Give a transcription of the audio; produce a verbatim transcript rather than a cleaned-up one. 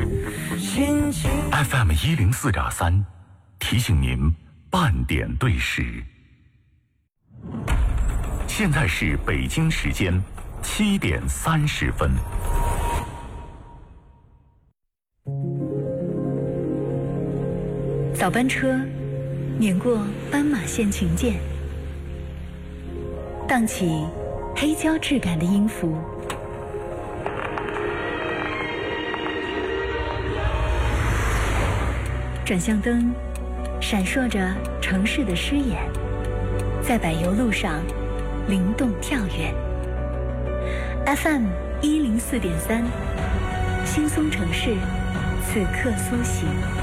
F M 一零四点三，提醒您半点对时。现在是北京时间七点三十分。 早班车碾过斑马线群剑，荡起黑胶质感的音符。转向灯闪烁着城市的诗眼，在柏油路上灵动跳跃。F M 一零四点三，轻松城市，此刻苏醒。